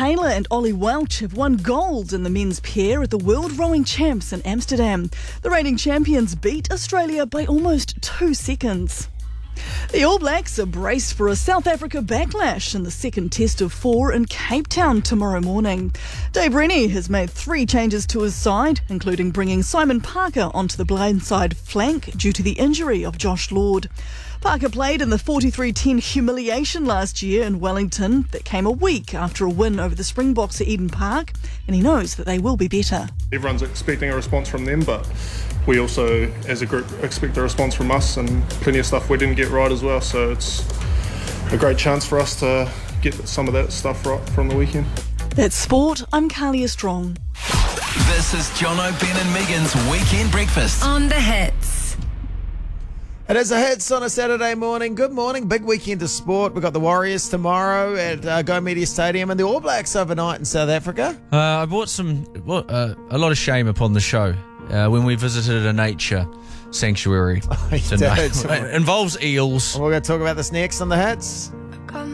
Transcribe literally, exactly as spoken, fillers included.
Taylor and Ollie Welch have won gold in the men's pair at the World Rowing Champs in Amsterdam. The reigning champions beat Australia by almost two seconds. The All Blacks are braced for a South Africa backlash in the second test of four in Cape Town tomorrow morning. Dave Rennie has made three changes to his side, including bringing Simon Parker onto the blindside flank due to the injury of Josh Lord. Parker played in the forty-three ten humiliation last year in Wellington that came a week after a win over the Springboks at Eden Park, and he knows that they will be better. Everyone's expecting a response from them, but we also, as a group, expect a response from us, and plenty of stuff we didn't get right as well, so it's a great chance for us to get some of that stuff right from the weekend. That's sport. I'm Carlia Strong. This is John O'Ben and Megan's Weekend Breakfast on The Hits. It is a Hits on a Saturday morning. Good morning. Big weekend of sport. We've got the Warriors tomorrow at uh, Go Media Stadium and the All Blacks overnight in South Africa. Uh, I brought some well, uh, a lot of shame upon the show uh, when we visited a nature sanctuary. Oh, tonight. It involves eels. And we're going to talk about this next on The Hits.